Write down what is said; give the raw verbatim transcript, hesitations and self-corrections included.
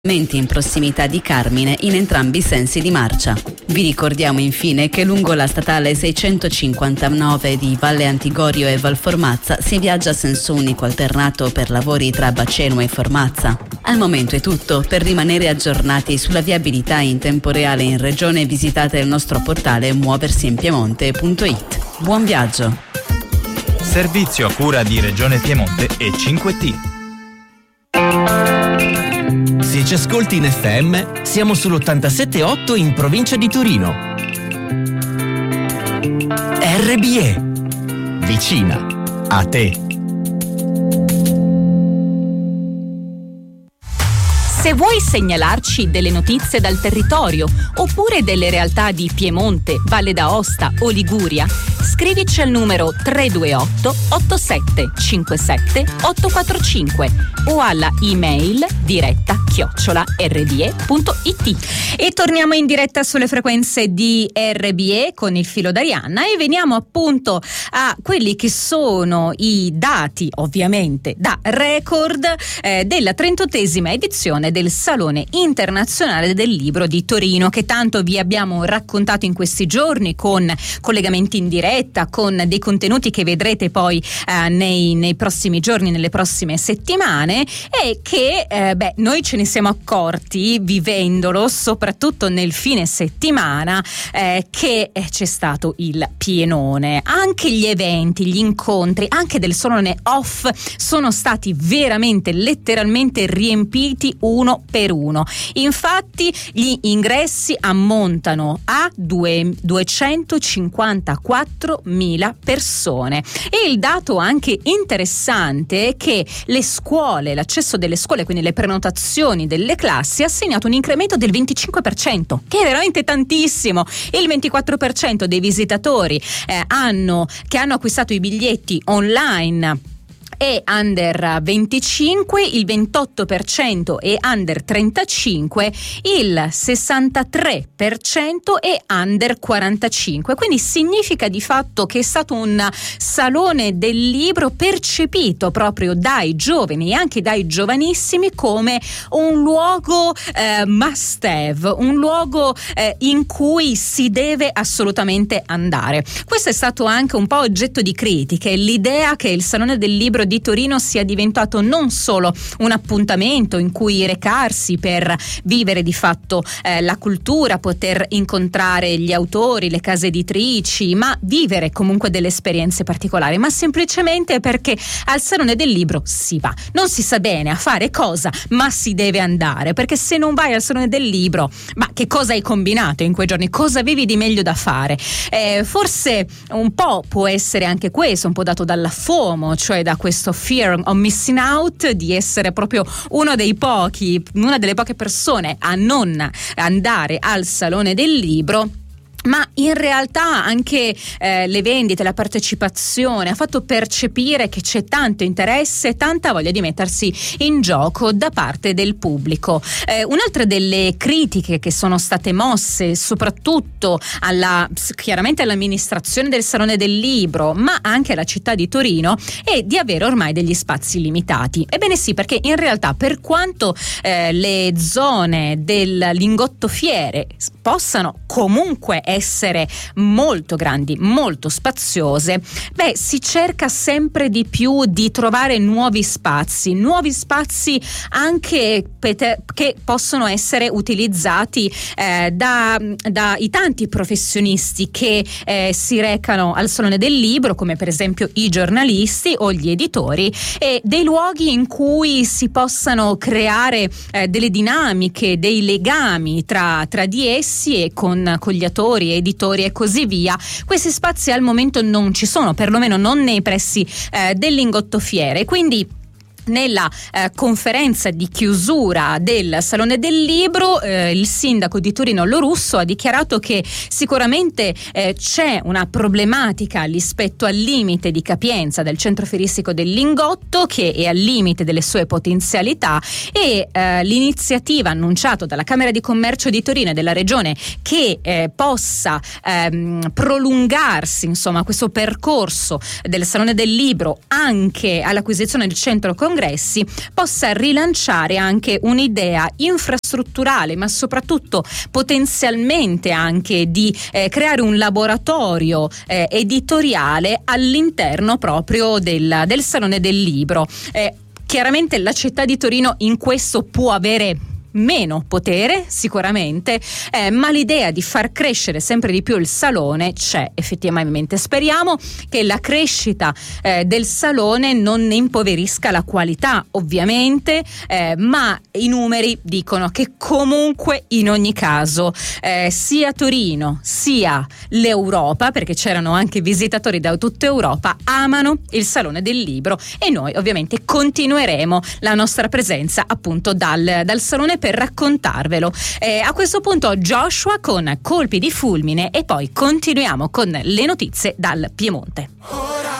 in prossimità di Carmine in entrambi i sensi di marcia. Vi ricordiamo infine che lungo la statale seicentocinquantanove di Valle Antigorio e Valformazza si viaggia a senso unico alternato per lavori tra Baceno e Formazza. Al momento è tutto. Per rimanere aggiornati sulla viabilità in tempo reale in regione visitate il nostro portale muoversiinpiemonte punto it. Buon viaggio! Servizio a cura di Regione Piemonte e cinque T. Se ci ascolti in F M, siamo sull'ottantasette virgola otto in provincia di Torino. R B E, vicina a te. Se vuoi segnalarci delle notizie dal territorio oppure delle realtà di Piemonte, Valle d'Aosta o Liguria, scrivici al numero tre due otto otto sette cinque sette otto quattro cinque o alla email diretta chiocciola r b e punto i t. E torniamo in diretta sulle frequenze di R B E con il filo d'Arianna e veniamo appunto a quelli che sono i dati, ovviamente da record, eh, della trentottesima edizione del Salone Internazionale del Libro di Torino, che tanto vi abbiamo raccontato in questi giorni con collegamenti in diretta, con dei contenuti che vedrete poi eh, nei, nei prossimi giorni, nelle prossime settimane, e che eh, beh, noi ce ne siamo accorti vivendolo soprattutto nel fine settimana eh, che eh, c'è stato il pienone. Anche gli eventi, gli incontri anche del Salone Off sono stati veramente letteralmente riempiti uno per uno. Infatti gli ingressi ammontano a duecentocinquantaquattromila persone, e il dato anche interessante è che le scuole, l'accesso delle scuole, quindi le prenotazioni delle classi, ha segnato un incremento del venticinque per cento, che è veramente tantissimo. Il ventiquattro per cento dei visitatori eh, hanno che hanno acquistato i biglietti online è under venticinque, il ventotto per cento è under trentacinque, il sessantatré per cento è under quarantacinque. Quindi significa di fatto che è stato un salone del libro percepito proprio dai giovani e anche dai giovanissimi come un luogo eh, must have, un luogo eh, in cui si deve assolutamente andare. Questo è stato anche un po' oggetto di critiche, l'idea che il Salone del Libro di Torino sia diventato non solo un appuntamento in cui recarsi per vivere di fatto eh, la cultura, poter incontrare gli autori, le case editrici, ma vivere comunque delle esperienze particolari, ma semplicemente perché al Salone del Libro si va. Non si sa bene a fare cosa, ma si deve andare, perché se non vai al Salone del Libro, ma che cosa hai combinato in quei giorni? Cosa avevi di meglio da fare? Eh, forse un po' può essere anche questo, un po' dato dalla FOMO, cioè da questo fear of missing out, di essere proprio uno dei pochi, una delle poche persone a non andare al Salone del Libro. Ma in realtà anche eh, le vendite, la partecipazione ha fatto percepire che c'è tanto interesse, tanta voglia di mettersi in gioco da parte del pubblico. Eh, un'altra delle critiche che sono state mosse soprattutto alla, chiaramente all'amministrazione del Salone del Libro, ma anche alla città di Torino, è di avere ormai degli spazi limitati. Ebbene sì, perché in realtà per quanto eh, le zone del Lingotto Fiere possano comunque essere molto grandi, molto spaziose, beh, si cerca sempre di più di trovare nuovi spazi, nuovi spazi anche pete- che possono essere utilizzati eh, da, da i tanti professionisti che eh, si recano al Salone del Libro, come per esempio i giornalisti o gli editori, e dei luoghi in cui si possano creare eh, delle dinamiche, dei legami tra, tra di essi e con, con gli autori, editori e così via. Questi spazi al momento non ci sono, perlomeno non nei pressi eh, del Lingotto Fiere, quindi nella eh, conferenza di chiusura del Salone del Libro eh, il sindaco di Torino Lorusso ha dichiarato che sicuramente eh, c'è una problematica rispetto al limite di capienza del centro fieristico del Lingotto, che è al limite delle sue potenzialità, e eh, l'iniziativa annunciata dalla Camera di Commercio di Torino e della Regione che eh, possa ehm, prolungarsi insomma questo percorso del Salone del Libro anche all'acquisizione del centro commerciale congressi possa rilanciare anche un'idea infrastrutturale, ma soprattutto potenzialmente anche di eh, creare un laboratorio eh, editoriale all'interno proprio del, del Salone del Libro. Eh, chiaramente la città di Torino in questo può avere meno potere sicuramente, eh, ma l'idea di far crescere sempre di più il salone c'è effettivamente. Speriamo che la crescita eh, del salone non ne impoverisca la qualità ovviamente, eh, ma i numeri dicono che comunque in ogni caso eh, sia Torino sia l'Europa, perché c'erano anche visitatori da tutta Europa, amano il Salone del Libro, e noi ovviamente continueremo la nostra presenza appunto dal, dal salone per raccontarvelo. Eh, a questo punto Joshua con Colpi di fulmine, e poi continuiamo con le notizie dal Piemonte. Ora